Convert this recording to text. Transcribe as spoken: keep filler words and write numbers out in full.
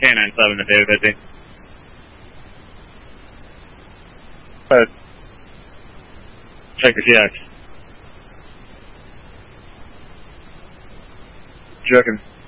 K nine seven to David fifty. But check your T X. Joking.